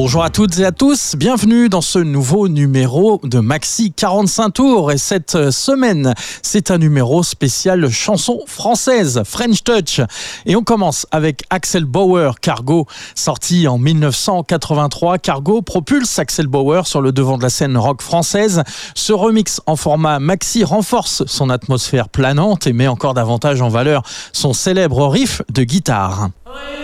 Bonjour à toutes et à tous, bienvenue dans ce nouveau numéro de Maxi 45 tours. Et cette semaine, c'est un numéro spécial chanson française, French Touch. Et on commence avec Axel Bauer, Cargo, sorti en 1983. Cargo propulse Axel Bauer sur le devant de la scène rock française. Ce remix en format maxi renforce son atmosphère planante et met encore davantage en valeur son célèbre riff de guitare.